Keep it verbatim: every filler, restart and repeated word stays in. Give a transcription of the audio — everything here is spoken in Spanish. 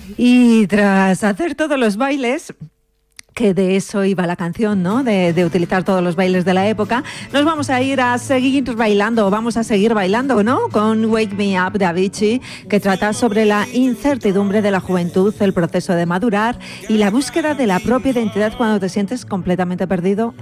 Y tras hacer todos los bailes, que de eso iba la canción, ¿no? De, de utilizar todos los bailes de la época. Nos vamos a ir a seguir bailando, vamos a seguir bailando, ¿no? Con Wake Me Up de Avicii, que trata sobre la incertidumbre de la juventud, el proceso de madurar y la búsqueda de la propia identidad cuando te sientes completamente perdido